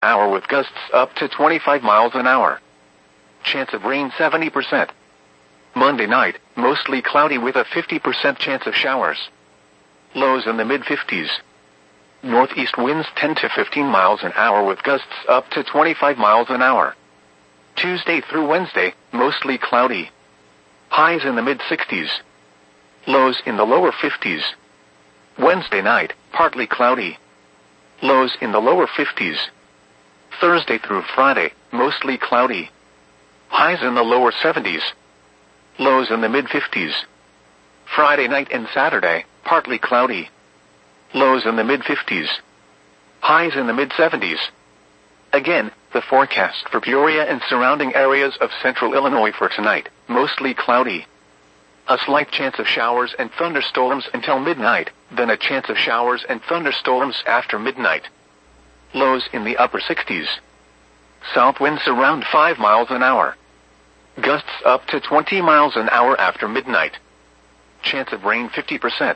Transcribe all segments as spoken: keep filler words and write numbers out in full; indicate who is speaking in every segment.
Speaker 1: hour with gusts up to twenty-five miles an hour. Chance of rain seventy percent. Monday night, mostly cloudy with a fifty percent chance of showers. Lows in the mid-fifties. Northeast winds ten to fifteen miles an hour with gusts up to twenty-five miles an hour. Tuesday through Wednesday, mostly cloudy. Highs in the mid-sixties. Lows in the lower fifties. Wednesday night, partly cloudy. Lows in the lower fifties. Thursday through Friday, mostly cloudy. Highs in the lower seventies. Lows in the mid-fifties. Friday night and Saturday, partly cloudy. Lows in the mid-fifties. Highs in the mid-seventies. Again, the forecast for Peoria and surrounding areas of central Illinois for tonight, mostly cloudy. A slight chance of showers and thunderstorms until midnight, then a chance of showers and thunderstorms after midnight. Lows in the upper sixties. South winds around five miles an hour. Gusts up to twenty miles an hour after midnight. Chance of rain fifty percent.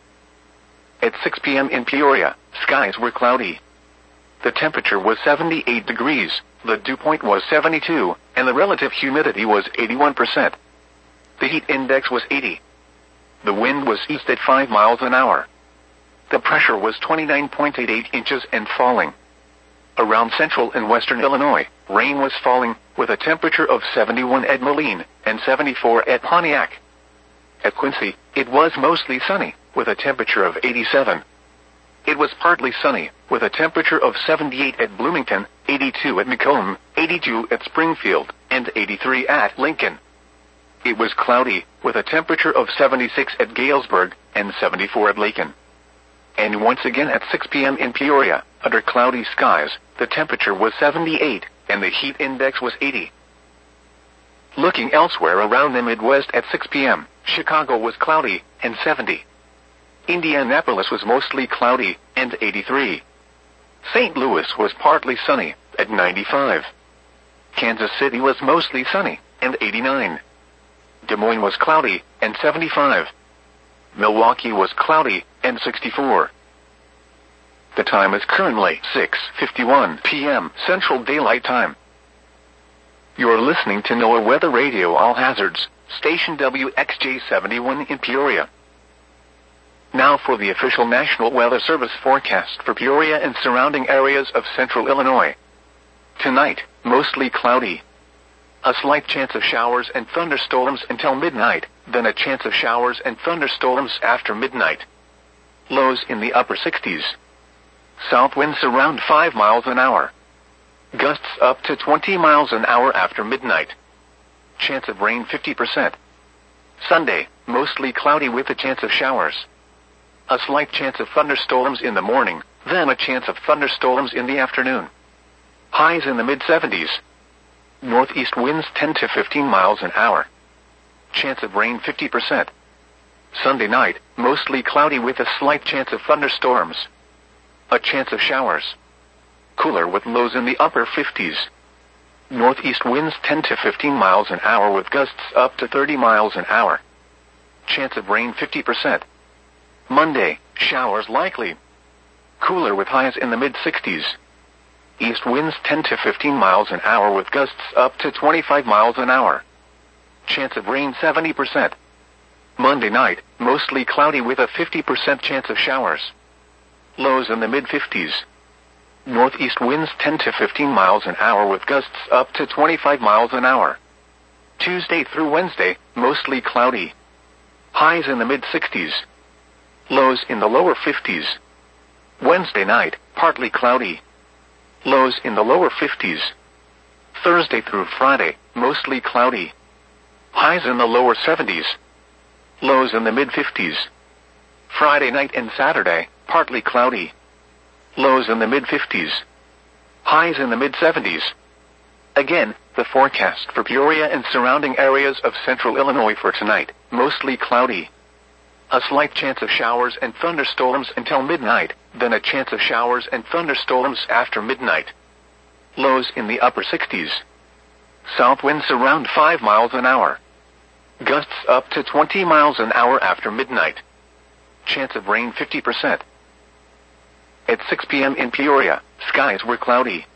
Speaker 1: At six p.m. in Peoria, skies were cloudy. The temperature was seventy-eight degrees, the dew point was seventy-two, and the relative humidity was eighty-one percent. The heat index was eighty. The wind was east at five miles an hour. The pressure was twenty-nine point eight eight inches and falling. Around central and western Illinois, rain was falling, with a temperature of seventy-one at Moline and seventy-four at Pontiac. At Quincy, it was mostly sunny, with a temperature of eighty-seven. It was partly sunny, with a temperature of seventy-eight at Bloomington, eighty-two at Macomb, eighty-two at Springfield, and eighty-three at Lincoln. It was cloudy, with a temperature of seventy-six at Galesburg, and seventy-four at Lacon. And once again at six p.m. in Peoria, under cloudy skies, the temperature was seventy-eight, and the heat index was eighty. Looking elsewhere around the Midwest at six p.m., Chicago was cloudy, and seventy. Indianapolis was mostly cloudy, and eighty-three. Saint Louis was partly sunny, at ninety-five. Kansas City was mostly sunny, and eighty-nine. Des Moines was cloudy, and seventy-five. Milwaukee was cloudy, and sixty-four. The time is currently six fifty-one p.m. Central Daylight Time. You're listening to NOAA Weather Radio All Hazards, station W X J seventy-one in Peoria. Now for the official National Weather Service forecast for Peoria and surrounding areas of central Illinois. Tonight, mostly cloudy. A slight chance of showers and thunderstorms until midnight, then a chance of showers and thunderstorms after midnight. Lows in the upper sixties. South winds around five miles an hour. Gusts up to twenty miles an hour after midnight. Chance of rain fifty percent. Sunday, mostly cloudy with a chance of showers. A slight chance of thunderstorms in the morning, then a chance of thunderstorms in the afternoon. Highs in the mid-seventies. Northeast winds ten to fifteen miles an hour. Chance of rain fifty percent. Sunday night, mostly cloudy with a slight chance of thunderstorms. A chance of showers. Cooler with lows in the upper fifties. Northeast winds ten to fifteen miles an hour with gusts up to thirty miles an hour. Chance of rain fifty percent. Monday, showers likely. Cooler with highs in the mid-sixties. East winds ten to fifteen miles an hour with gusts up to twenty-five miles an hour. Chance of rain seventy percent. Monday night, mostly cloudy with a fifty percent chance of showers. Lows in the mid-fifties. Northeast winds ten to fifteen miles an hour with gusts up to twenty-five miles an hour. Tuesday through Wednesday, mostly cloudy. Highs in the mid-sixties. Lows in the lower fifties. Wednesday night, partly cloudy. Lows in the lower fifties. Thursday through Friday, mostly cloudy. Highs in the lower seventies. Lows in the mid-fifties. Friday night and Saturday, partly cloudy. Lows in the mid-fifties. Highs in the mid-seventies. Again, the forecast for Peoria and surrounding areas of central Illinois for tonight, mostly cloudy. A slight chance of showers and thunderstorms until midnight, then a chance of showers and thunderstorms after midnight. Lows in the upper sixties. South winds around five miles an hour. Gusts up to twenty miles an hour after midnight. Chance of rain fifty percent. At six p.m. in Peoria, skies were cloudy.